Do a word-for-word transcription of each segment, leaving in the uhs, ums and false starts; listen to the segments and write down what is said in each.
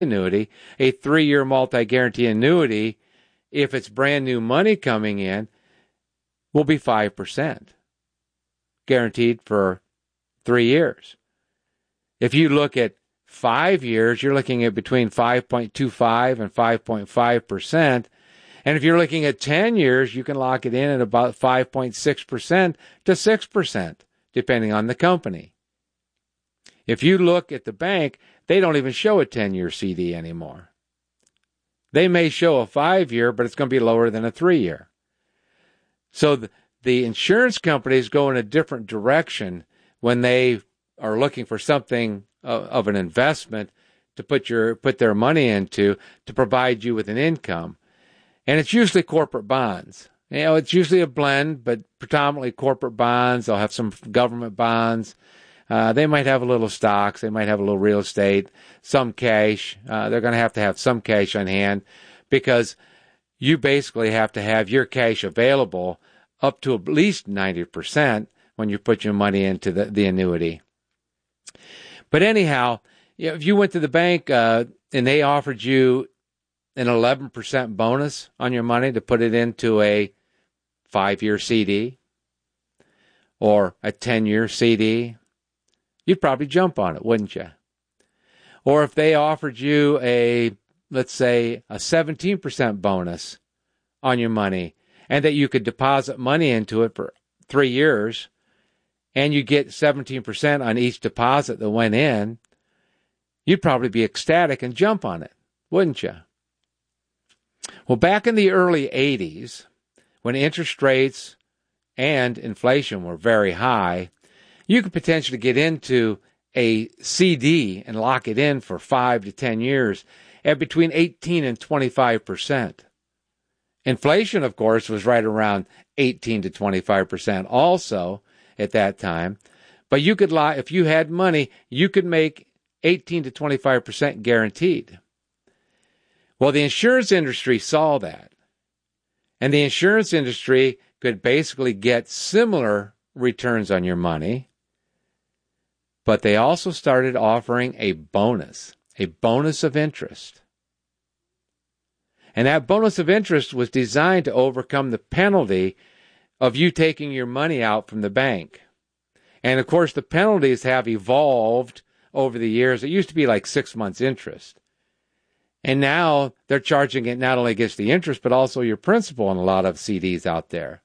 annuity, a three-year multi-guarantee annuity, if it's brand new money coming in, will be five percent guaranteed for three years. If you look at five years, you're looking at between five point two five and five point five percent. And if you're looking at ten years, you can lock it in at about five point six percent to six percent, depending on the company. If you look at the bank, they don't even show a ten-year C D anymore. They may show a five-year, but it's going to be lower than a three-year. So the, the insurance companies go in a different direction when they are looking for something of, of an investment to put your put their money into to provide you with an income. And it's usually corporate bonds. You know, it's usually a blend, but predominantly corporate bonds. They'll have some government bonds. Uh, they might have a little stocks. They might have a little real estate, some cash. Uh, they're going to have to have some cash on hand because you basically have to have your cash available up to at least ninety percent when you put your money into the, the annuity. But anyhow, you know, if you went to the bank uh, and they offered you an eleven percent bonus on your money to put it into a five-year C D or a ten-year C D, you'd probably jump on it, wouldn't you? Or if they offered you a, let's say, a seventeen percent bonus on your money and that you could deposit money into it for three years and you get seventeen percent on each deposit that went in, you'd probably be ecstatic and jump on it, wouldn't you? Well, back in the early eighties, when interest rates and inflation were very high, you could potentially get into a C D and lock it in for five to ten years at between eighteen and twenty-five percent. Inflation, of course, was right around eighteen to twenty-five percent also at that time. But you could lock, if you had money, you could make eighteen to twenty-five percent guaranteed. Well, the insurance industry saw that. And the insurance industry could basically get similar returns on your money, but they also started offering a bonus, a bonus of interest. And that bonus of interest was designed to overcome the penalty of you taking your money out from the bank. And of course, the penalties have evolved over the years. It used to be like six months interest. And now they're charging it not only against the interest, but also your principal in a lot of C Ds out there.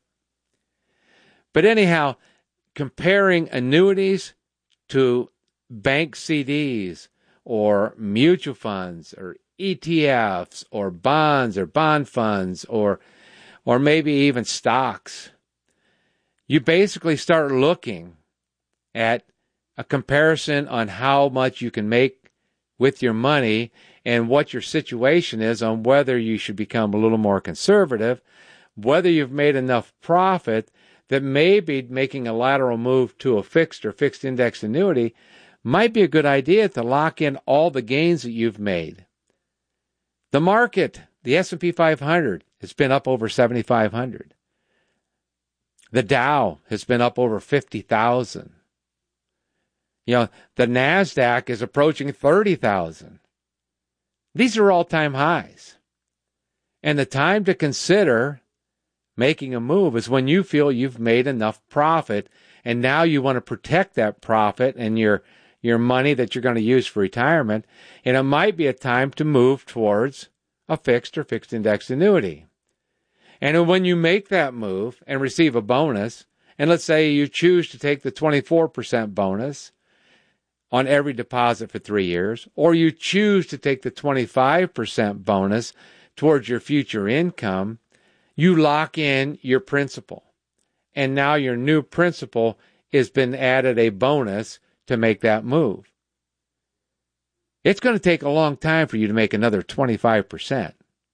But anyhow, comparing annuities to bank C Ds or mutual funds or E T Fs or bonds or bond funds or or maybe even stocks, you basically start looking at a comparison on how much you can make with your money and what your situation is on whether you should become a little more conservative, whether you've made enough profit that maybe making a lateral move to a fixed or fixed index annuity might be a good idea to lock in all the gains that you've made. The market, the S and P five hundred, has been up over seventy-five hundred. The Dow has been up over fifty thousand. You know, the NASDAQ is approaching thirty thousand. These are all-time highs. And the time to consider making a move is when you feel you've made enough profit and now you want to protect that profit and your your money that you're going to use for retirement, and it might be a time to move towards a fixed or fixed index annuity. And when you make that move and receive a bonus, and let's say you choose to take the twenty-four percent bonus on every deposit for three years, or you choose to take the twenty-five percent bonus towards your future income, you lock in your principal. And now your new principal has been added a bonus to make that move. It's going to take a long time for you to make another twenty-five percent.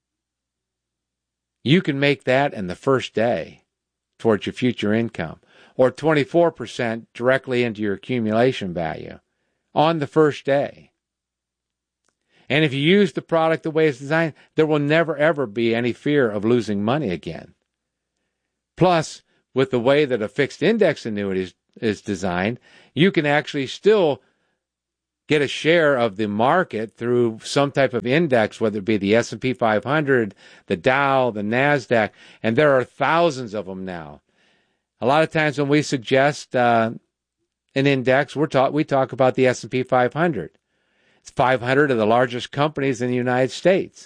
You can make that in the first day towards your future income, or twenty-four percent directly into your accumulation value on the first day. And if you use the product the way it's designed, there will never, ever be any fear of losing money again. Plus, with the way that a fixed index annuity is, is designed, you can actually still get a share of the market through some type of index, whether it be the S and P five hundred, the Dow, the NASDAQ, and there are thousands of them now. A lot of times when we suggest uh, an index, we're talk, we talk about the S and P five hundred. It's five hundred of the largest companies in the United States.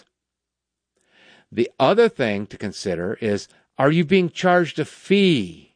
The other thing to consider is, are you being charged a fee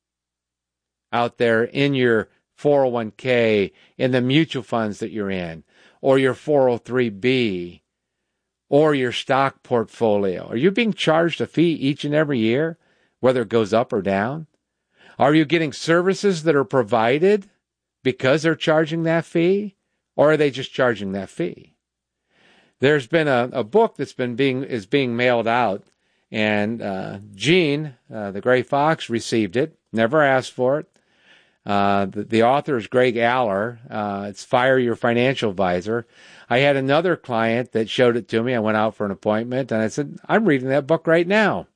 out there in your four oh one k, in the mutual funds that you're in, or your four oh three b, or your stock portfolio? Are you being charged a fee each and every year, whether it goes up or down? Are you getting services that are provided because they're charging that fee, or are they just charging that fee? There's been a, a book that's been being is being mailed out, and uh, Gene, uh, the gray fox, received it, never asked for it. Uh, the, the author is Greg Aller. Uh, it's Fire Your Financial Advisor. I had another client that showed it to me. I went out for an appointment, and I said, I'm reading that book right now.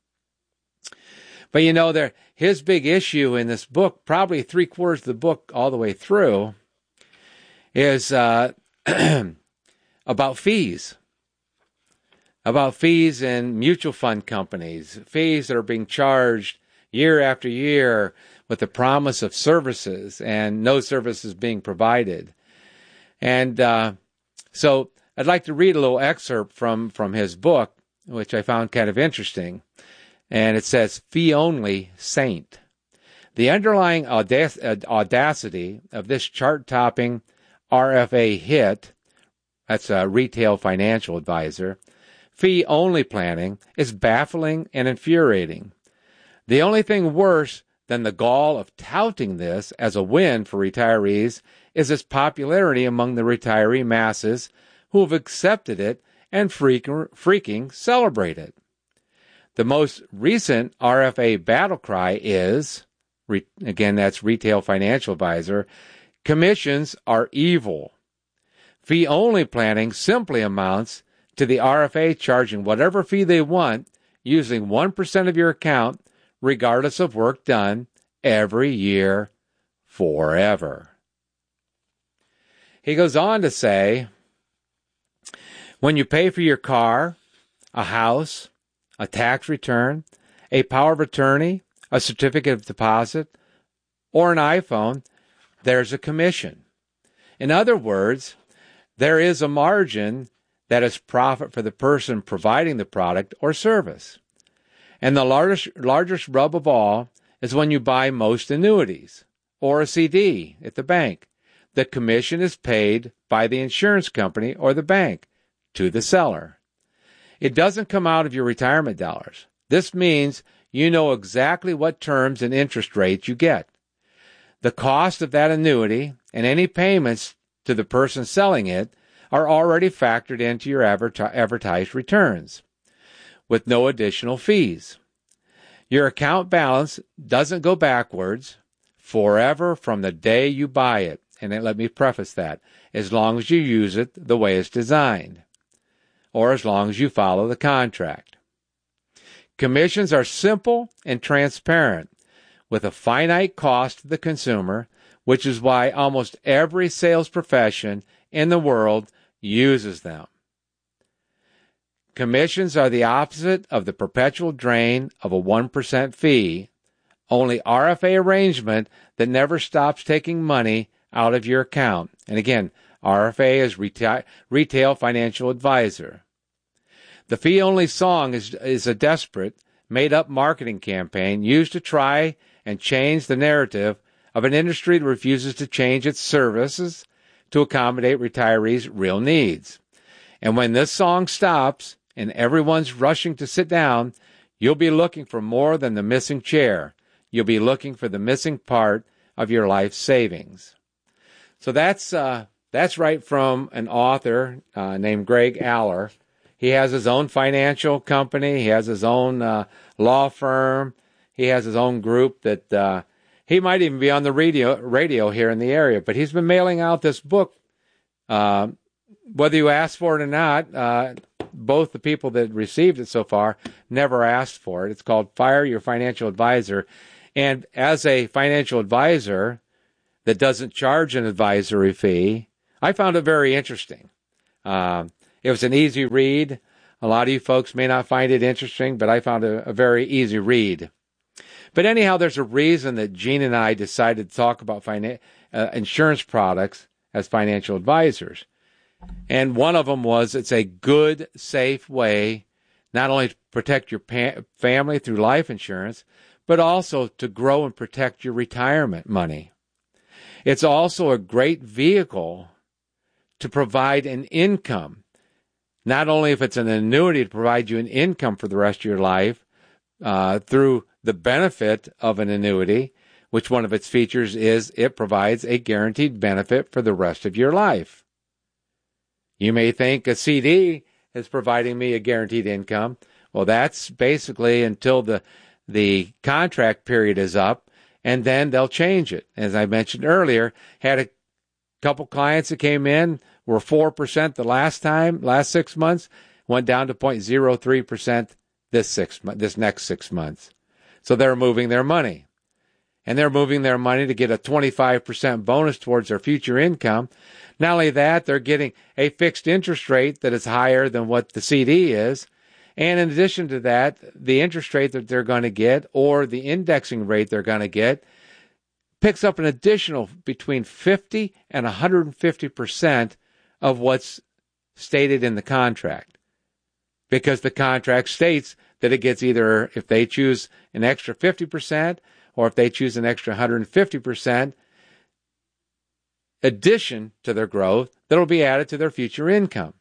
But, you know, there his big issue in this book, probably three-quarters of the book all the way through, is uh, about fees. About fees in mutual fund companies, fees that are being charged year after year with the promise of services and no services being provided. And uh, so I'd like to read a little excerpt from, from his book, which I found kind of interesting. And it says, Fee Only Saint. The underlying audac- audacity of this chart-topping R F A hit, that's a retail financial advisor, fee-only planning, is baffling and infuriating. The only thing worse than the gall of touting this as a win for retirees is its popularity among the retiree masses who have accepted it and freak, freaking celebrate it. The most recent R F A battle cry is, re, again, that's Retail Financial Advisor, commissions are evil. Fee-only planning simply amounts to the R F A charging whatever fee they want, using one percent of your account, regardless of work done, every year, forever. He goes on to say, when you pay for your car, a house, a tax return, a power of attorney, a certificate of deposit, or an iPhone, there's a commission. In other words, there is a margin that is profit for the person providing the product or service. And the largest, largest rub of all is when you buy most annuities or a C D at the bank. The commission is paid by the insurance company or the bank to the seller. It doesn't come out of your retirement dollars. This means you know exactly what terms and interest rates you get. The cost of that annuity and any payments to the person selling it are already factored into your adver- advertised returns, with no additional fees. Your account balance doesn't go backwards forever from the day you buy it. And let me preface that, as long as you use it the way it's designed, or as long as you follow the contract. Commissions are simple and transparent, with a finite cost to the consumer, which is why almost every sales profession in the world uses them. Commissions are the opposite of the perpetual drain of a one percent fee, only R F A arrangement that never stops taking money out of your account. And again, R F A is reta- Retail Financial Advisor. The fee-only song is, is a desperate, made-up marketing campaign used to try and change the narrative of an industry that refuses to change its services to accommodate retirees' real needs. And when this song stops and everyone's rushing to sit down, you'll be looking for more than the missing chair. You'll be looking for the missing part of your life savings. So that's uh, that's right from an author uh, named Greg Aller. He has his own financial company. He has his own uh, law firm. He has his own group that uh, he might even be on the radio radio here in the area. But he's been mailing out this book. Uh, whether you asked for it or not, uh, both the people that received it so far never asked for it. It's called Fire Your Financial Advisor. And as a financial advisor that doesn't charge an advisory fee, I found it very interesting. Um, it was an easy read. A lot of you folks may not find it interesting, but I found it a very easy read. But anyhow, there's a reason that Gene and I decided to talk about finan- uh, insurance products as financial advisors. And one of them was it's a good, safe way not only to protect your pa- family through life insurance, but also to grow and protect your retirement money. It's also a great vehicle to provide an income, not only if it's an annuity to provide you an income for the rest of your life uh, through the benefit of an annuity, which one of its features is it provides a guaranteed benefit for the rest of your life. You may think a C D is providing me a guaranteed income. Well, that's basically until the the contract period is up, and then they'll change it. As I mentioned earlier, had a couple clients that came in, were four percent the last time, last six months, went down to zero point zero three percent this six this next six months. So they're moving their money. And they're moving their money to get a twenty-five percent bonus towards their future income. Not only that, they're getting a fixed interest rate that is higher than what the C D is. And in addition to that, the interest rate that they're going to get or the indexing rate they're going to get picks up an additional between fifty and one hundred fifty percent of what's stated in the contract. Because the contract states that it gets either, if they choose an extra fifty percent or if they choose an extra one hundred fifty percent addition to their growth, that'll be added to their future income.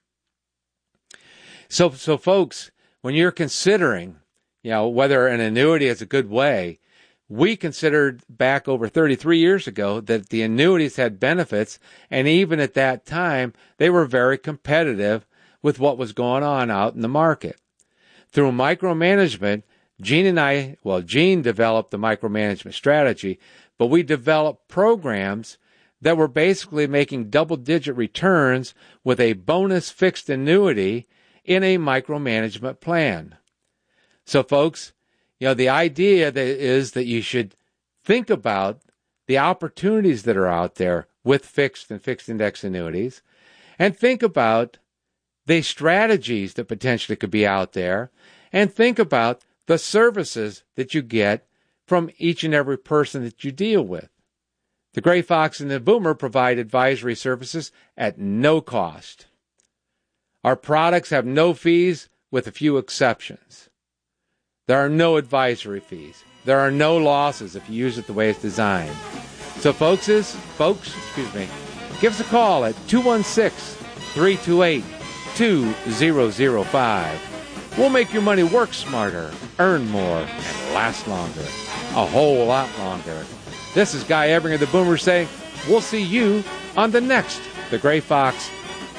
So, so folks, when you're considering, you know, whether an annuity is a good way, we considered back over thirty-three years ago that the annuities had benefits, and even at that time, they were very competitive with what was going on out in the market. Through micromanagement, Gene and I, well, Gene developed the micromanagement strategy, but we developed programs that were basically making double-digit returns with a bonus fixed annuity in a micromanagement plan. So, folks, you know, the idea that is that you should think about the opportunities that are out there with fixed and fixed index annuities, and think about the strategies that potentially could be out there, and think about the services that you get from each and every person that you deal with. The Gray Fox and the Boomer provide advisory services at no cost. Our products have no fees with a few exceptions. There are no advisory fees. There are no losses if you use it the way it's designed. So folks, is, folks, excuse me, give us a call at two one six, three two eight, two zero zero five. We'll make your money work smarter, earn more, and last longer. A whole lot longer. This is Guy Ebringer, the Boomer, saying we'll see you on the next The Gray Fox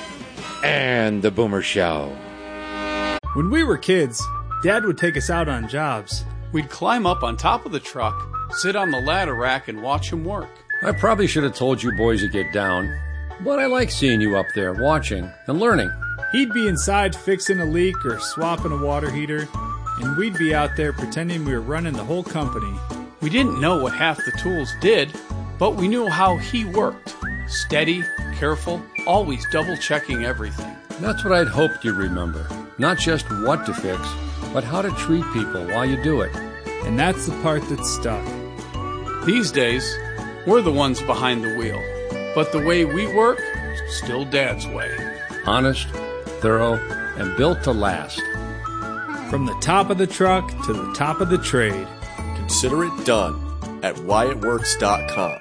and the Boomer Show. When we were kids, Dad would take us out on jobs. We'd climb up on top of the truck, sit on the ladder rack, and watch him work. I probably should have told you boys to get down, but I like seeing you up there watching and learning. He'd be inside fixing a leak or swapping a water heater, and we'd be out there pretending we were running the whole company. We didn't know what half the tools did, but we knew how he worked. Steady, careful, always double-checking everything. That's what I'd hoped you'd remember. Not just what to fix, but how to treat people while you do it. And that's the part that stuck. These days, we're the ones behind the wheel. But the way we work, still Dad's way. Honest, thorough, and built to last. From the top of the truck to the top of the trade. Consider it done at Wyatt Works dot com.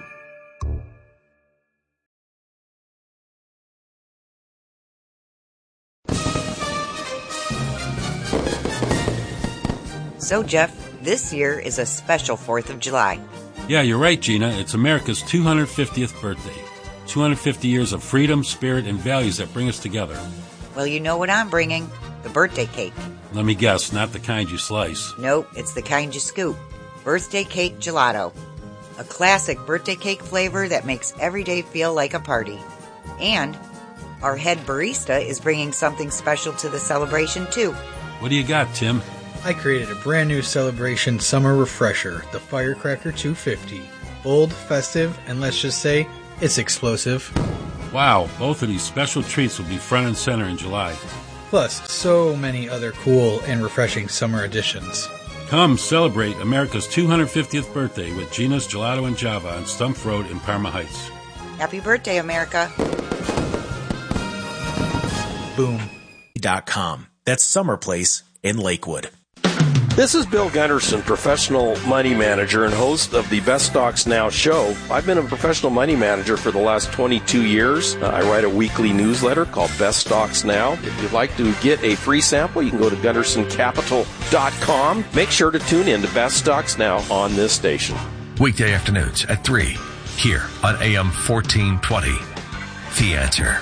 So, Jeff, this year is a special fourth of July. Yeah, you're right, Gina. It's America's two hundred fiftieth birthday. two hundred fifty years of freedom, spirit, and values that bring us together. Well, you know what I'm bringing. The birthday cake. Let me guess, not the kind you slice. Nope, it's the kind you scoop. Birthday cake gelato. A classic birthday cake flavor that makes every day feel like a party. And our head barista is bringing something special to the celebration, too. What do you got, Tim? I created a brand new celebration summer refresher, the Firecracker two fifty. Bold, festive, and let's just say, it's explosive. Wow, both of these special treats will be front and center in July. Plus, so many other cool and refreshing summer additions. Come celebrate America's two hundred fiftieth birthday with Gina's Gelato and Java on Stump Road in Parma Heights. Happy birthday, America. Boom. Dot com. That's Summer Place in Lakewood. This is Bill Gunderson, professional money manager and host of the Best Stocks Now show. I've been a professional money manager for the last twenty-two years. Uh, I write a weekly newsletter called Best Stocks Now. If you'd like to get a free sample, you can go to gunderson capital dot com. Make sure to tune in to Best Stocks Now on this station. Weekday afternoons at three, here on A M fourteen twenty. The Answer.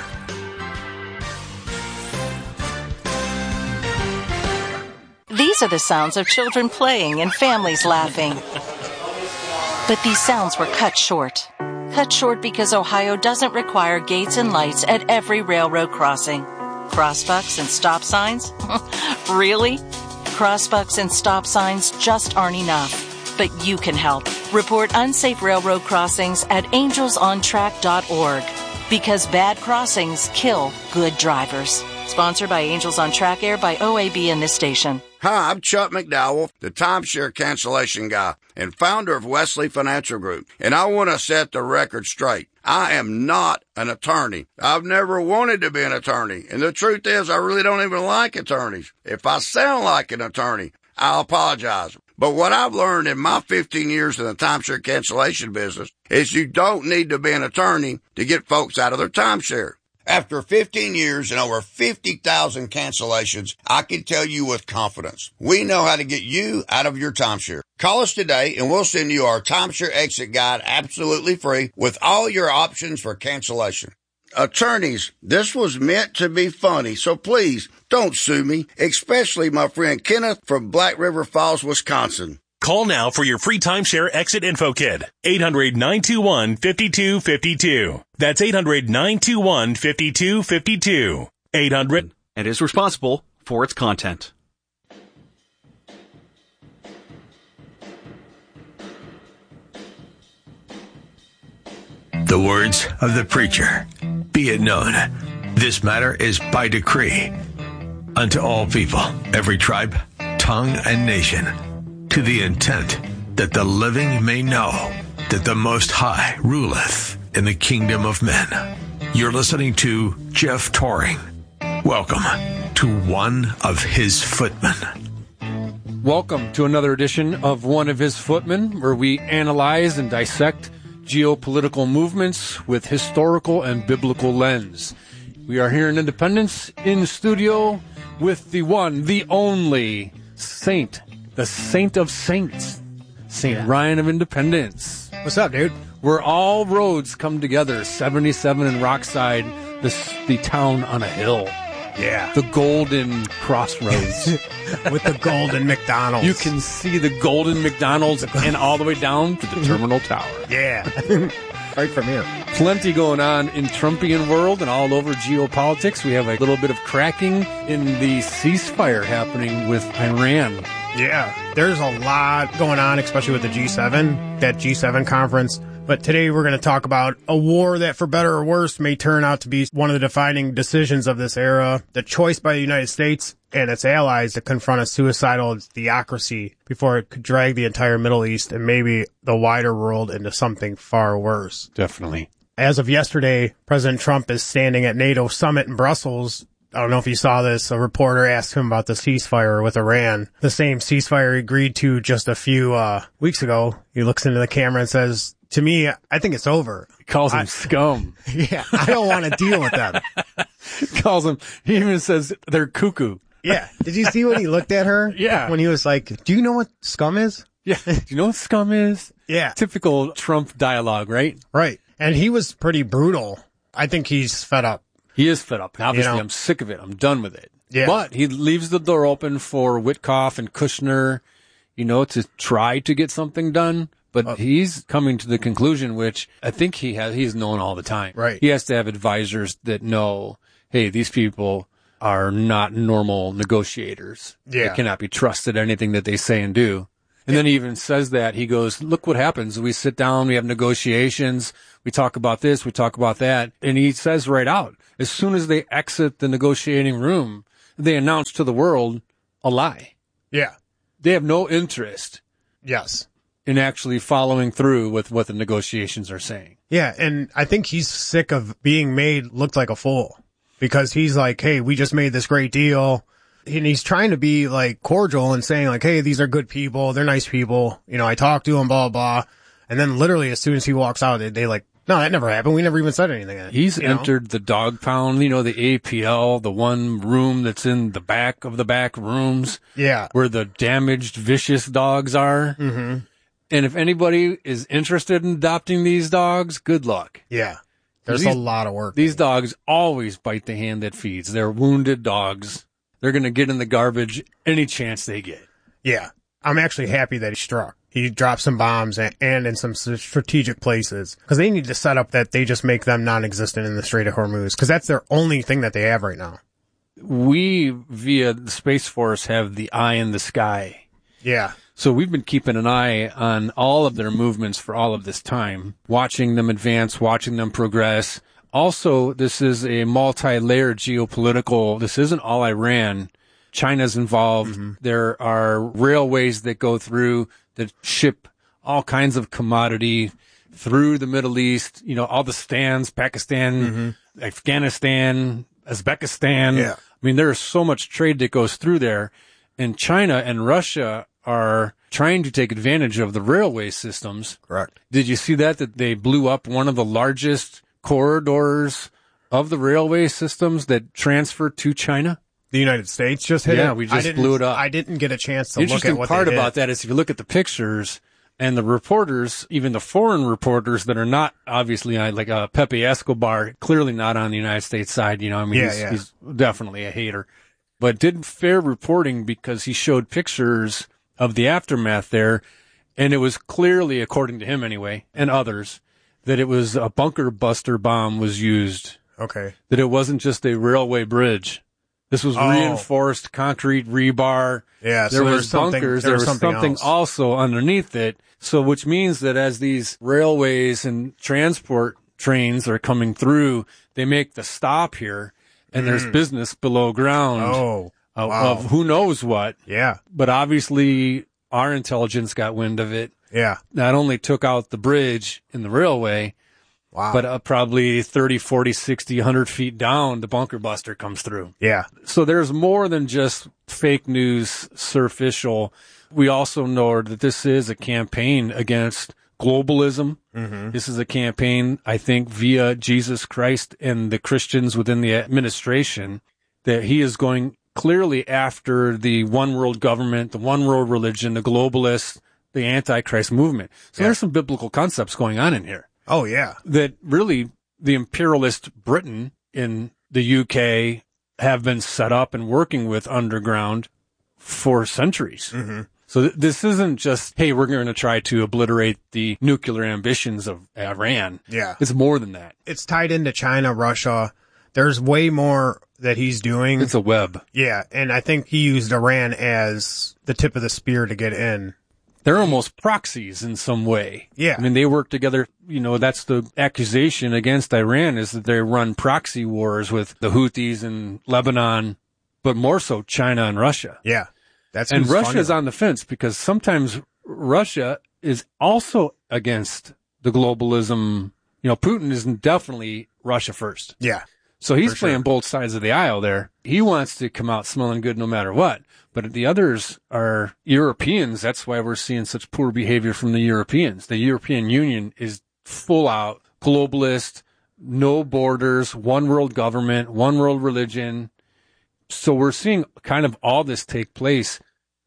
These are the sounds of children playing and families laughing. But these sounds were cut short. Cut short because Ohio doesn't require gates and lights at every railroad crossing. Crossbucks and stop signs? Really? Crossbucks and stop signs just aren't enough. But you can help. Report unsafe railroad crossings at angels on track dot org. Because bad crossings kill good drivers. Sponsored by Angels on Track, aired by O A B and this station. Hi, I'm Chuck McDowell, the timeshare cancellation guy and founder of Wesley Financial Group, and I want to set the record straight. I am not an attorney. I've never wanted to be an attorney, and the truth is I really don't even like attorneys. If I sound like an attorney, I'll apologize. But what I've learned in my fifteen years in the timeshare cancellation business is you don't need to be an attorney to get folks out of their timeshare. After fifteen years and over fifty thousand cancellations, I can tell you with confidence, we know how to get you out of your timeshare. Call us today and we'll send you our timeshare exit guide absolutely free with all your options for cancellation. Attorneys, this was meant to be funny, so please don't sue me, especially my friend Kenneth from Black River Falls, Wisconsin. Call now for your free timeshare exit info kit. eight hundred, nine two one, five two five two. That's eight hundred, nine two one, five two five two. eight hundred and is responsible for its content. The words of the preacher. Be it known, this matter is by decree unto all people, every tribe, tongue, and nation, to the intent that the living may know that the Most High ruleth in the kingdom of men. You're listening to Jeff Toring. Welcome to One of His Footmen. Welcome to another edition of One of His Footmen, where we analyze and dissect geopolitical movements with historical and biblical lens. We are here in Independence, in the studio, with the one, the only Saint, the Saint of Saints, Saint yeah. Ryan of Independence. What's up, dude? Where all roads come together, seventy-seven and Rockside, the, the town on a hill. Yeah. The golden crossroads. With the golden McDonald's. You can see the golden McDonald's and all the way down to the terminal tower. Yeah. Right from here. Plenty going on in Trumpian world and all over geopolitics. We have a little bit of cracking in the ceasefire happening with Iran. Yeah. There's a lot going on, especially with the G seven, that G seven conference. But today we're going to talk about a war that, for better or worse, may turn out to be one of the defining decisions of this era. The choice by the United States and its allies to confront a suicidal theocracy before it could drag the entire Middle East and maybe the wider world into something far worse. Definitely. As of yesterday, President Trump is standing at NATO summit in Brussels. I don't know if you saw this. A reporter asked him about the ceasefire with Iran. The same ceasefire he agreed to just a few uh, weeks ago. He looks into the camera and says, to me, I think it's over. He calls him I, scum. Yeah, I don't want to deal with them. Calls them, he even says they're cuckoo. Yeah. Did you see when he looked at her? Yeah. When he was like, do you know what scum is? Yeah. Do you know what scum is? Yeah. Typical Trump dialogue, right? Right. And he was pretty brutal. I think he's fed up. He is fed up. Obviously, you know? I'm sick of it. I'm done with it. Yeah. But he leaves the door open for Witkoff and Kushner, you know, to try to get something done. But uh, he's coming to the conclusion, which I think he has, he's known all the time. Right. He has to have advisors that know, hey, these people are not normal negotiators. Yeah. They cannot be trusted anything that they say and do. And then he even says that. He goes, look what happens. We sit down, we have negotiations, we talk about this, we talk about that. And he says right out, as soon as they exit the negotiating room, they announce to the world a lie. Yeah. They have no interest. Yes. In actually following through with what the negotiations are saying. Yeah, and I think he's sick of being made look like a fool because he's like, hey, we just made this great deal. And he's trying to be like cordial and saying like, hey, these are good people. They're nice people. You know, I talked to them, blah, blah. And then literally as soon as he walks out, they, they like, no, that never happened. We never even said anything. He's you entered know? the dog pound, you know, the A P L, the one room that's in the back of the back rooms. Yeah. Where the damaged, vicious dogs are. Mm-hmm. And if anybody is interested in adopting these dogs, good luck. Yeah. There's these, a lot of work. These dogs always bite the hand that feeds. They're wounded dogs. They're going to get in the garbage any chance they get. Yeah. I'm actually happy that he struck. He dropped some bombs and, and in some strategic places because they need to set up that they just make them non-existent in the Strait of Hormuz because that's their only thing that they have right now. We, via the Space Force, have the eye in the sky. Yeah. So we've been keeping an eye on all of their movements for all of this time, watching them advance, watching them progress. Also, this is a multi-layered geopolitical, this isn't all Iran. China's involved. Mm-hmm. There are railways that go through that ship all kinds of commodity through the Middle East, you know, all the stands, Pakistan, mm-hmm. Afghanistan, Uzbekistan. Yeah. I mean, there is so much trade that goes through there. And China and Russia are trying to take advantage of the railway systems. Correct. Did you see that, that they blew up one of the largest corridors of the railway systems that transfer to China? The United States just hit yeah, it? Yeah, we just I blew it up. I didn't get a chance to Interesting look at what part they did. about that is if you look at the pictures and the reporters, even the foreign reporters that are not obviously uh, like uh, Pepe Escobar, clearly not on the United States side, you know, I mean, Yeah, he's, yeah. he's definitely a hater, but did fair reporting because he showed pictures of the aftermath there, and it was clearly, according to him anyway, and others, that it was a bunker buster bomb was used. Okay. That it wasn't just a railway bridge. This was Oh. reinforced concrete rebar. Yeah, so there there was was something- bunkers. there There was was something something else. also underneath it. So, which means that as these railways and transport trains are coming through, they make the stop here, and there's Mm. business below ground. Oh, of, wow. of who knows what. Yeah. But obviously, our intelligence got wind of it. Yeah. Not only took out the bridge and the railway, Wow. but uh, probably thirty, forty, sixty, one hundred feet down, the bunker buster comes through. Yeah. So there's more than just fake news, surficial. We also know that this is a campaign against globalism. Mhm. This is a campaign, I think, via Jesus Christ and the Christians within the administration, that he is going clearly after the one world government, the one world religion, the globalists, the Antichrist movement. So Yeah. there's some biblical concepts going on in here. Oh, yeah. That really the imperialist Britain in the U K have been set up and working with underground for centuries. Mm-hmm. So th- this isn't just, hey, we're going to try to obliterate the nuclear ambitions of Iran. Yeah. It's more than that. It's tied into China, Russia. There's way more that he's doing. It's a web. Yeah, and I think he used Iran as the tip of the spear to get in. They're almost proxies in some way. Yeah. I mean, they work together. You know, that's the accusation against Iran, is that they run proxy wars with the Houthis in Lebanon, but more so China and Russia. Yeah. That's and who's Russia's funny. on the fence because sometimes Russia is also against the globalism. You know, Putin is definitely Russia first. Yeah. So he's For sure. playing both sides of the aisle there. He wants to come out smelling good no matter what. But the others are Europeans. That's why we're seeing such poor behavior from the Europeans. The European Union is full out globalist, no borders, one world government, one world religion. So we're seeing kind of all this take place,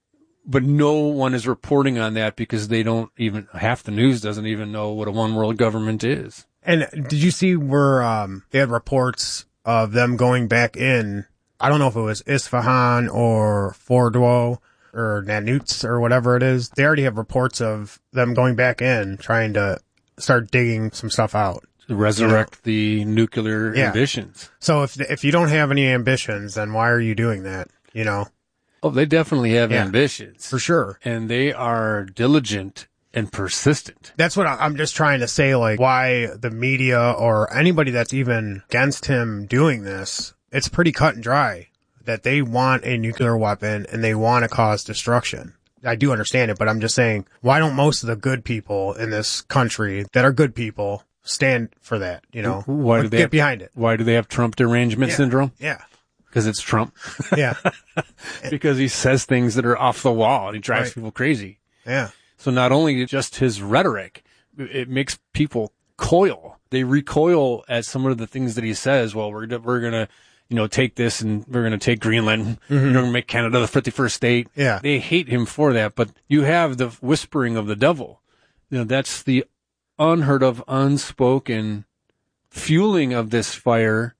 but no one is reporting on that because they don't even, half the news doesn't even know what a one world government is. And did you see where um, they had reports of them going back in? I don't know if it was Isfahan or Fordow or Nanuts or whatever it is. They already have reports of them going back in, trying to start digging some stuff out. To resurrect the nuclear Yeah. ambitions. So if if you don't have any ambitions, then why are you doing that? You know? Oh, they definitely have Yeah. ambitions. For sure. And they are diligent and persistent. That's what I- I'm just trying to say, like, why the media or anybody that's even against him doing this, it's pretty cut and dry that they want a nuclear weapon and they want to cause destruction. I do understand it, but I'm just saying, why don't most of the good people in this country that are good people stand for that, you know? Why do Like, they get have, behind it? Why do they have Trump derangement Yeah. syndrome? Yeah. Because it's Trump. Yeah. Because he says things that are off the wall and he drives Right. people crazy. Yeah. So not only just his rhetoric, it makes people coil. They recoil at some of the things that he says. Well, we're we're gonna, you know, take this and we're gonna take Greenland. Mhm. We're gonna make Canada the fifty-first state. Yeah. They hate him for that. But you have the whispering of the devil. You know, that's the unheard of, unspoken fueling of this fire.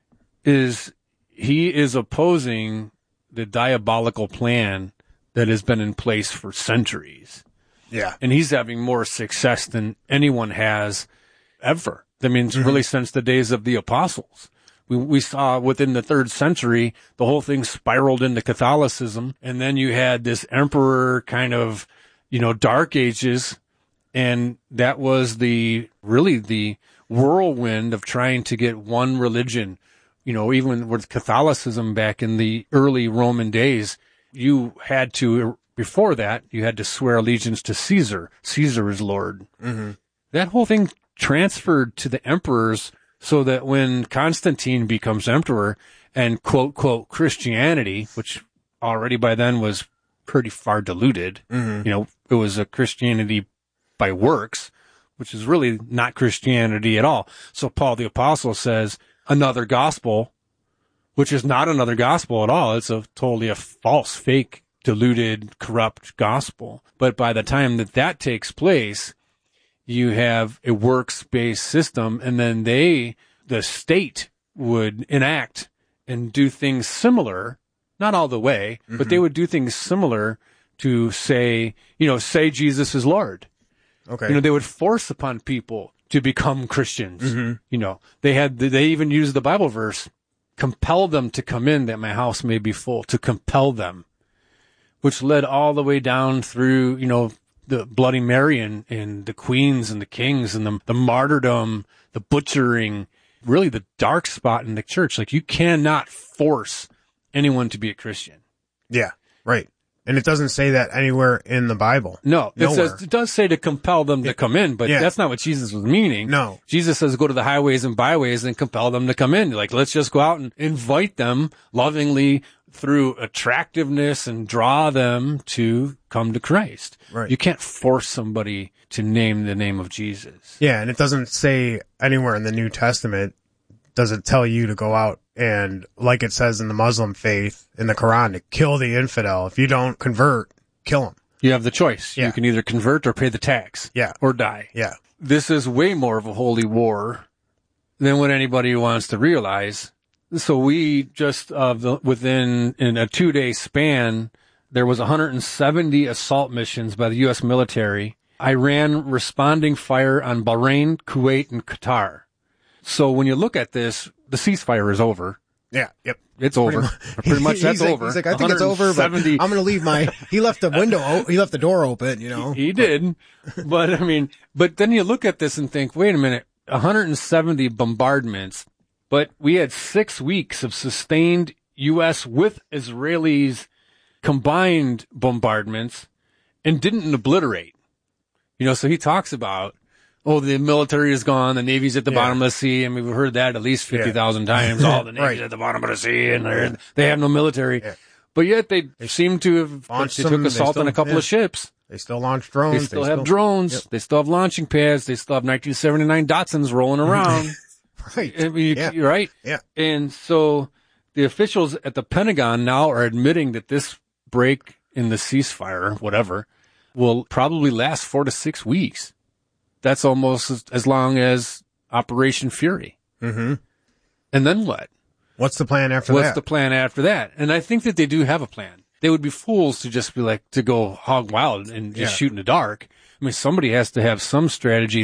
Is he is opposing the diabolical plan that has been in place for centuries. Yeah. And he's having more success than anyone has ever. I mean, it's Mhm. really since the days of the apostles. We, we saw within the third century, the whole thing spiraled into Catholicism. And then you had this emperor kind of, you know, dark ages. And that was the, really the whirlwind of trying to get one religion. You know, even with Catholicism back in the early Roman days, you had to, before that, you had to swear allegiance to Caesar. Caesar is Lord. Mm-hmm. That whole thing transferred to the emperors so that when Constantine becomes emperor and quote, quote, Christianity, which already by then was pretty far diluted, Mhm. you know, it was a Christianity by works, which is really not Christianity at all. So Paul the Apostle says another gospel, which is not another gospel at all. It's a totally a false, fake, diluted, corrupt gospel. But by the time that that takes place, you have a works-based system, and then they, the state, would enact and do things similar, not all the way, mm-hmm. but they would do things similar to say, you know, say Jesus is Lord. Okay. You know, they would force upon people to become Christians. Mhm. You know, they had, they even used the Bible verse, compel them to come in that my house may be full, to compel them, which led all the way down through, you know, the Bloody Mary and, and the queens and the kings and the, the martyrdom, the butchering, really the dark spot in the church. Like, you cannot force anyone to be a Christian. Yeah, right. And it doesn't say that anywhere in the Bible. No, it Nowhere. says, it does say to compel them to come in, but yeah. that's not what Jesus was meaning. No. Jesus says go to the highways and byways and compel them to come in. Like, let's just go out and invite them lovingly through attractiveness and draw them to come to Christ. Right. You can't force somebody to name the name of Jesus. Yeah, and it doesn't say anywhere in the New Testament, does it tell you to go out and, like it says in the Muslim faith, in the Quran, to kill the infidel. If you don't convert, kill him. You have the choice. Yeah. You can either convert or pay the tax. Yeah. Or die. Yeah. This is way more of a holy war than what anybody wants to realize. So we just, uh, the, within, in a two day span, there was one hundred seventy assault missions by the U S military. Iran responding fire on Bahrain, Kuwait, and Qatar. So when you look at this, the ceasefire is over. Yeah. Yep. It's over. Pretty Pretty much, pretty much that's he's like, over. He's like, I think it's over, but I'm going to leave my, he left the window, o- he left the door open, you know. He, he did. But I mean, but then you look at this and think, wait a minute, one hundred seventy bombardments, but we had six weeks of sustained U S with Israelis combined bombardments and didn't obliterate. You know, so he talks about, oh, the military is gone, the Navy's at the Yeah. bottom of the sea, and we've heard that at least fifty thousand Yeah. times. All the Navy's Right. at the bottom of the sea, and they're, they have no military. Yeah. But yet they seem to have, they Launched took some- they assault still- on a couple yeah. of ships. They still launch drones. They still have drones. Yep. They still have launching pads. They still have nineteen seventy-nine Datsuns rolling around. Right. I mean, you, Yeah. you're right. Yeah. And so the officials at the Pentagon now are admitting that this break in the ceasefire, whatever, will probably last four to six weeks. That's almost as, as long as Operation Fury. Mm-hmm. And then what? What's the plan after What's that? the plan after that? And I think that they do have a plan. They would be fools to just be like, to go hog wild and just Yeah. shoot in the dark. I mean, somebody has to have some strategy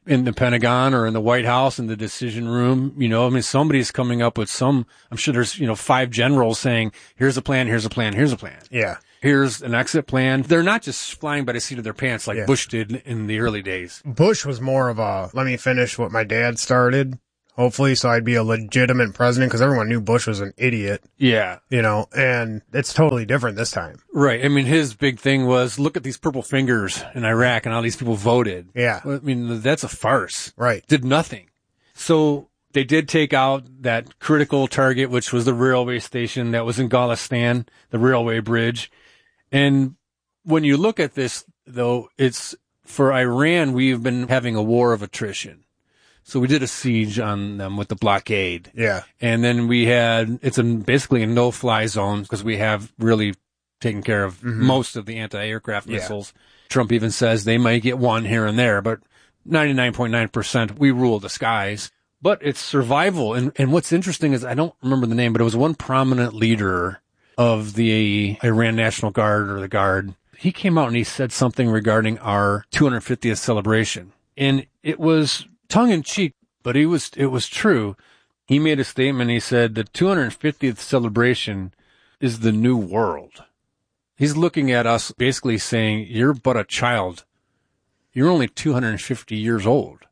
in the Pentagon or in the White House in the decision room. You know, I mean, somebody's coming up with some, I'm sure there's, you know, five generals saying, here's a plan, here's a plan, here's a plan. Yeah. Here's an exit plan. They're not just flying by the seat of their pants like Yeah. Bush did in the early days. Bush was more of a, let me finish what my dad started, hopefully, so I'd be a legitimate president, because everyone knew Bush was an idiot. Yeah. You know, and it's totally different this time. Right. I mean, his big thing was, look at these purple fingers in Iraq and all these people voted. Yeah. I mean, that's a farce. Right. Did nothing. So they did take out that critical target, which was the railway station that was in Gulistan, the railway bridge. And when you look at this, though, it's for Iran, we've been having a war of attrition. So we did a siege on them with the blockade. Yeah. And then we had, it's a, basically a no-fly zone because we have really taken care of Mhm. most of the anti-aircraft Yeah. missiles. Trump even says they might get one here and there, but ninety-nine point nine percent we rule the skies. But it's survival. And, and what's interesting is, I don't remember the name, but it was one prominent leader of the Iran National Guard or the Guard. He came out and he said something regarding our two hundred fiftieth celebration. And it was tongue in cheek, but it was, it was true. He made a statement. He said the two hundred fiftieth celebration is the new world. He's looking at us basically saying, you're but a child. You're only two hundred fifty years old.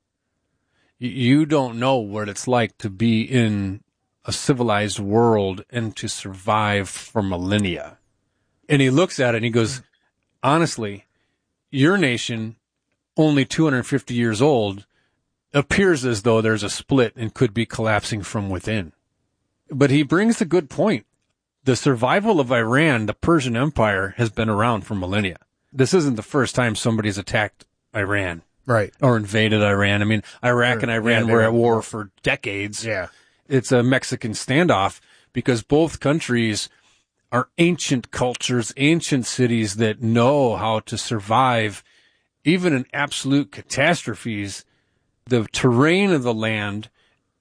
You don't know what it's like to be in a civilized world and to survive for millennia. And he looks at it and he goes, honestly, your nation, only two hundred fifty years old, appears as though there's a split and could be collapsing from within. But he brings a good point. The survival of Iran, the Persian Empire, has been around for millennia. This isn't the first time somebody's attacked Iran. Right. Or invaded Iran. I mean, Iraq Sure. and Iran Yeah, were they at were- war for decades. Yeah. It's a Mexican standoff because both countries are ancient cultures, ancient cities that know how to survive even in absolute catastrophes. The terrain of the land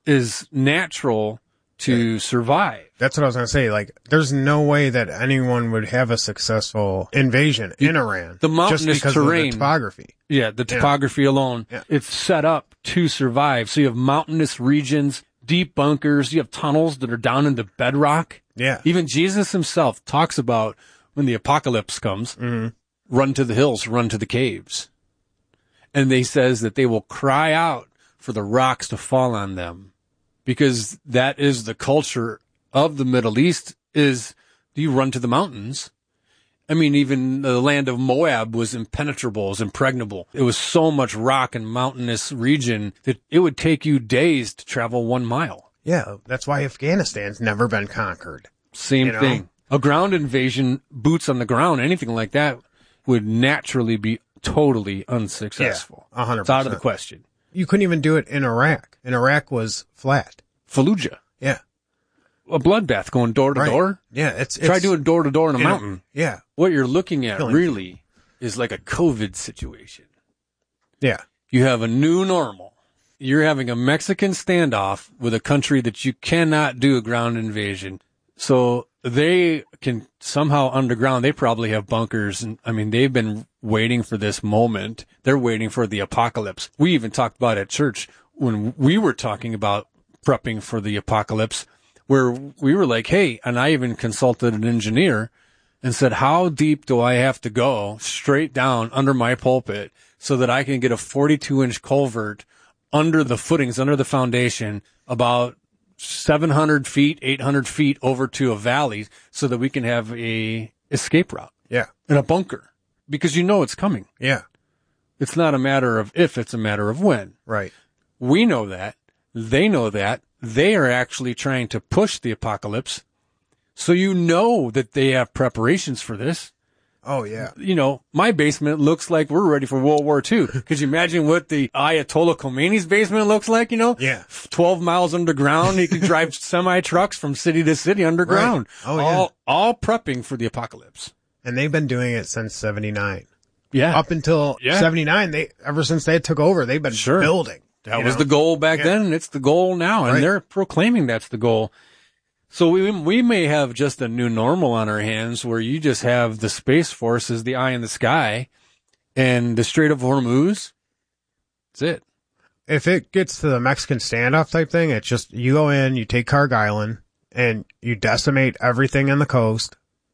is natural to survive. That's what I was going to say. Like, there's no way that anyone would have a successful invasion in Iran. The mountainous just because terrain, of the topography. Yeah, the Yeah. topography alone, Yeah. it's set up to survive. So you have mountainous regions, deep bunkers, you have tunnels that are down into bedrock. Yeah. Even Jesus himself talks about when the apocalypse comes, Mhm. run to the hills, run to the caves. And they says that they will cry out for the rocks to fall on them, because that is the culture of the Middle East, is you run to the mountains. I mean, even the land of Moab was impenetrable, was impregnable. It was so much rock and mountainous region that it would take you days to travel one mile. Yeah. That's why Afghanistan's never been conquered. Same You know? thing. A ground invasion, boots on the ground, anything like that would naturally be totally unsuccessful. Yeah, one hundred It's out of the percent. question. You couldn't even do it in Iraq. And Iraq was flat. Fallujah. Yeah. A bloodbath going door to Right. door. Yeah. It's, it's Try doing door to door in a you know, mountain. yeah. What you're looking at Killing really is like a COVID situation. Yeah. You have a new normal. You're having a Mexican standoff with a country that you cannot do a ground invasion. So they can somehow underground, they probably have bunkers. And I mean, they've been waiting for this moment. They're waiting for the apocalypse. We even talked about at church when we were talking about prepping for the apocalypse, where we were like, hey, and I even consulted an engineer and said, how deep do I have to go straight down under my pulpit so that I can get a forty-two inch culvert under the footings, under the foundation, about seven hundred feet, eight hundred feet over to a valley so that we can have a escape route. Yeah. In a bunker. Because you know it's coming. Yeah. It's not a matter of if, it's a matter of when. Right. We know that. They know that. They are actually trying to push the apocalypse. So you know that they have preparations for this. Oh, yeah. You know, my basement looks like we're ready for World War Two. Could you imagine what the Ayatollah Khomeini's basement looks like, you know? Yeah. twelve miles underground. He can drive semi trucks from city to city underground. Right. Oh, yeah. all, all prepping for the apocalypse. And they've been doing it since seventy-nine. Yeah. Up until Yeah. seventy-nine, they, ever since they took over, they've been Sure. building. That you was know? the goal back Yeah. then, and it's the goal now, and Right. they're proclaiming that's the goal. So we we may have just a new normal on our hands where you just have the Space Force as the eye in the sky, and the Strait of Hormuz. That's it. if it gets to the Mexican standoff type thing, it's just you go in, you take Carg Island, and you decimate everything in the coast,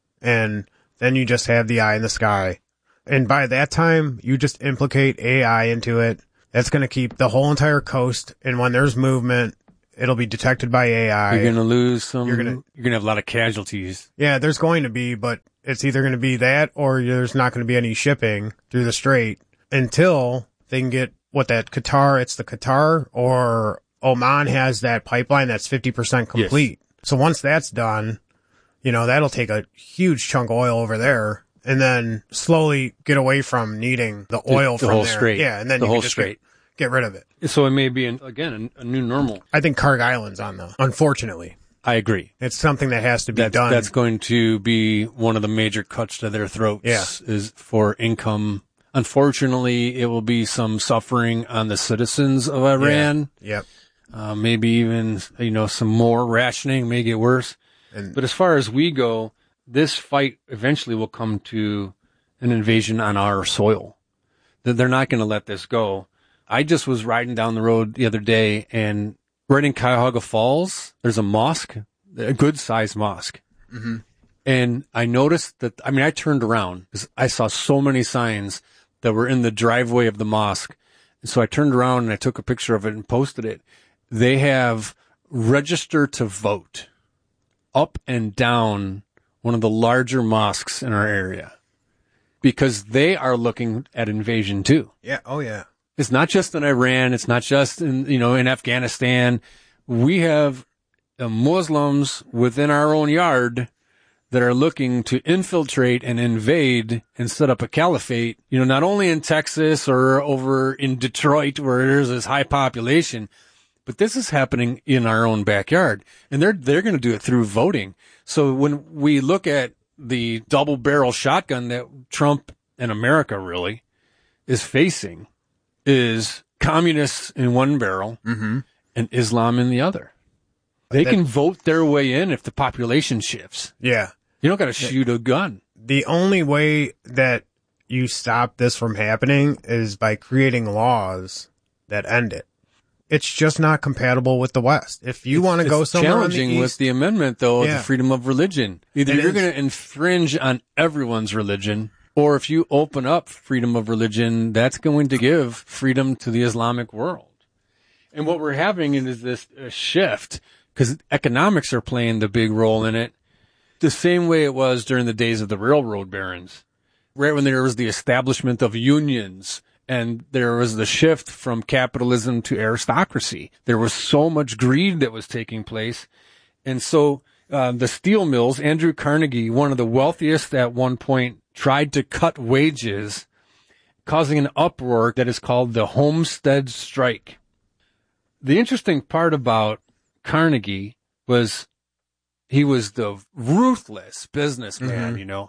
and then you just have the eye in the sky. And by that time, you just implicate A I into it. That's going to keep the whole entire coast, and when there's movement, it'll be detected by A I. You're going to lose some, You're you're gonna- going you're gonna have a lot of casualties. Yeah, there's going to be, but it's either going to be that or there's not going to be any shipping through the strait until they can get what that Qatar, it's the Qatar or Oman has that pipeline that's fifty percent complete. So once that's done, you know, that'll take a huge chunk of oil over there and then slowly get away from needing the oil the from whole there. strait. Yeah, and then the you whole can just strait. Get, get rid of it. So it may be, an, again, a, a new normal. I think Carg Island's on the, unfortunately. I agree. It's something that has to be That's, done. that's going to be one of the major cuts to their throats. Yeah. Is for income. Unfortunately, it will be some suffering on the citizens of Iran. Yeah. Yep. Uh, maybe even, you know, some more rationing may get worse. And, but as far as we go, this fight eventually will come to an invasion on our soil. That they're not going to let this go. I just was riding down the road the other day, and right in Cuyahoga Falls, there's a mosque, a good sized mosque. Mm-hmm. And I noticed that, I mean, I turned around because I saw so many signs that were in the driveway of the mosque. And so I turned around and I took a picture of it and posted it. They have register to vote up and down one of the larger mosques in our area because they are looking at invasion too. Yeah. Oh, yeah. It's not just in Iran. It's not just in, you know, in Afghanistan. We have uh, Muslims within our own yard that are looking to infiltrate and invade and set up a caliphate, you know, not only in Texas or over in Detroit where there's this high population, but this is happening in our own backyard. And they're, they're going to do it through voting. So when we look at the double barrel shotgun that Trump and America really is facing is communists in one barrel mm-hmm. and Islam in the other. They that, can vote their way in if the population shifts. Yeah. You don't got to shoot a gun. The only way that you stop this from happening is by creating laws that end it. It's just not compatible with the West. If you want to go somewhere challenging on the with East, the amendment, though, Yeah. the freedom of religion. Either It you're is. going to infringe on everyone's religion, or if you open up freedom of religion, that's going to give freedom to the Islamic world. And what we're having is this uh, shift, because economics are playing the big role in it, the same way it was during the days of the railroad barons, right when there was the establishment of unions and there was the shift from capitalism to aristocracy. There was so much greed that was taking place. And so uh, the steel mills, Andrew Carnegie, one of the wealthiest at one point, tried to cut wages, causing an uproar that is called the Homestead Strike. The interesting part about Carnegie was he was the ruthless businessman, Mhm. you know,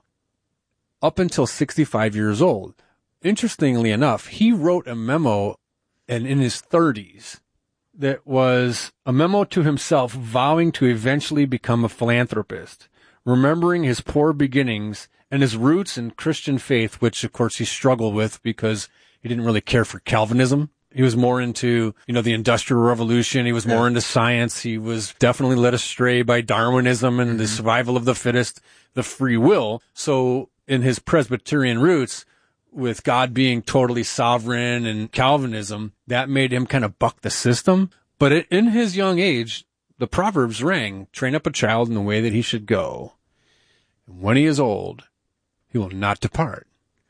up until sixty-five years old. Interestingly enough, he wrote a memo and in his thirties that was a memo to himself vowing to eventually become a philanthropist, remembering his poor beginnings and his roots in Christian faith, which of course he struggled with because he didn't really care for Calvinism. He was more into, you know, the Industrial Revolution. He was more Yeah. into science. He was definitely led astray by Darwinism and Mm-hmm. the survival of the fittest, the free will. So in his Presbyterian roots, with God being totally sovereign and Calvinism, that made him kind of buck the system. But it, in his young age, the Proverbs rang, train up a child in the way that he should go. And when he is old, he will not depart.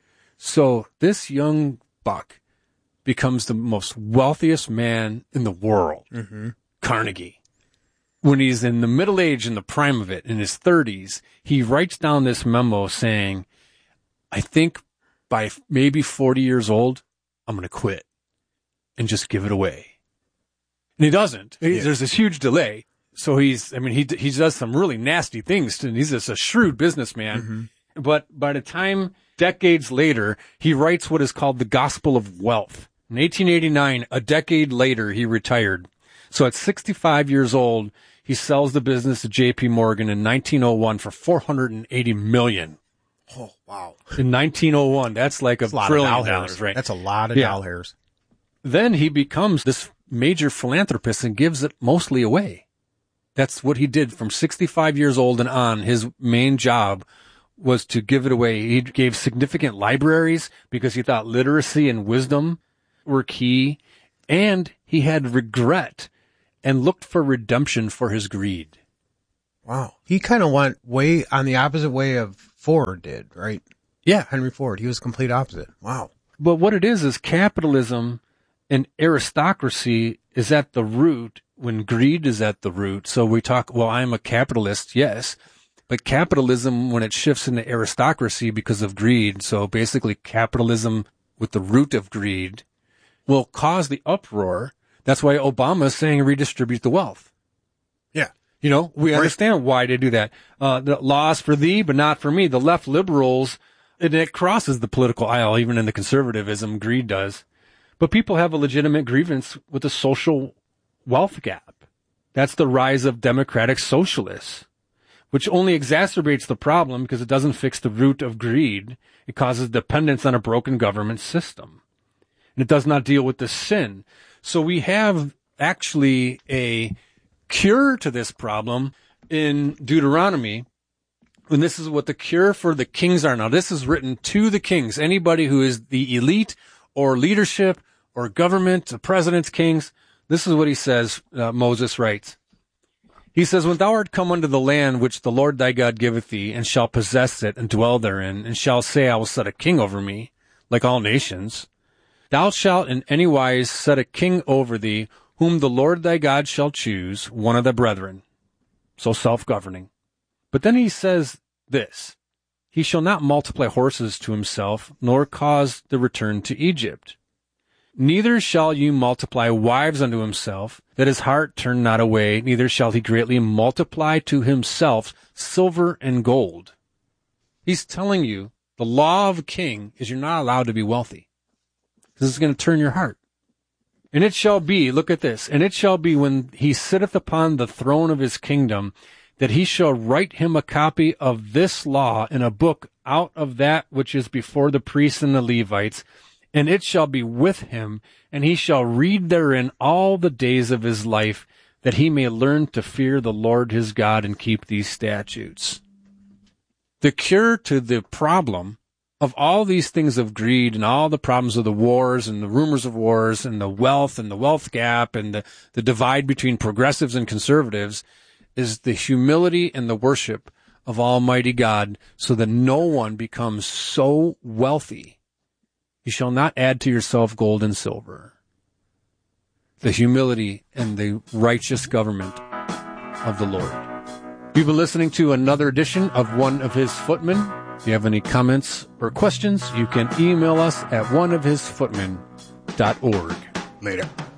So this young buck becomes the most wealthiest man in the world, Mm-hmm. Carnegie. When he's in the middle age, in the prime of it, in his thirties, he writes down this memo saying, I think by maybe forty years old, I'm going to quit and just give it away. And he doesn't. Yeah. There's this huge delay. So he's, I mean, he, he does some really nasty things. And he's just a shrewd businessman. Mm-hmm. But by the time, decades later, he writes what is called the Gospel of Wealth. In eighteen eighty-nine, a decade later, he retired. So at sixty-five years old, he sells the business to J P Morgan in nineteen oh one for four hundred eighty million dollars. Oh, wow. In nineteen oh one, that's like a That's a lot of trillion doll dollars, hairs. right? That's a lot of Yeah. doll hairs. then he becomes this major philanthropist and gives it mostly away. That's what he did from sixty-five years old and on. His main job was to give it away. He gave significant libraries because he thought literacy and wisdom were key. And he had regret and looked for redemption for his greed. Wow. He kind of went way on the opposite way of Ford did, right? Yeah. Henry Ford. He was complete opposite. Wow. But what it is, is capitalism and aristocracy is at the root when greed is at the root. So we talk, well, I'm a capitalist, yes. But capitalism, when it shifts into aristocracy because of greed, so basically capitalism with the root of greed, will cause the uproar. That's why Obama is saying redistribute the wealth. Yeah. You know, we Right. understand why they do that. Uh, the laws for thee, but not for me. The left liberals, and it crosses the political aisle, even in the conservatism, greed does. But people have a legitimate grievance with the social wealth gap. That's the rise of democratic socialists, which only exacerbates the problem because it doesn't fix the root of greed. It causes dependence on a broken government system. And it does not deal with the sin. So we have actually a cure to this problem in Deuteronomy. And this is what the cure for the kings are. Now, this is written to the kings. Anybody who is the elite or leadership or government, the presidents, kings. This is what he says, uh, Moses writes. He says, when thou art come unto the land which the Lord thy God giveth thee, and shall possess it and dwell therein, and shall say, I will set a king over me, like all nations, thou shalt in any wise set a king over thee, whom the Lord thy God shall choose, one of the brethren. So self-governing. But then he says this, he shall not multiply horses to himself, nor cause the return to Egypt. Neither shall you multiply wives unto himself, that his heart turn not away, neither shall he greatly multiply to himself silver and gold. He's telling you the law of a king is you're not allowed to be wealthy. This is going to turn your heart. And it shall be, look at this, and it shall be when he sitteth upon the throne of his kingdom, that he shall write him a copy of this law in a book out of that which is before the priests and the Levites, and it shall be with him, and he shall read therein all the days of his life, that he may learn to fear the Lord his God and keep these statutes. The cure to the problem of all these things of greed and all the problems of the wars and the rumors of wars and the wealth and the wealth gap and the, the divide between progressives and conservatives is the humility and the worship of Almighty God, so that no one becomes so wealthy. You shall not add to yourself gold and silver. The humility and the righteous government of the Lord. You've been listening to another edition of One of His Footmen. If you have any comments or questions, you can email us at one of his footmen dot org. Later.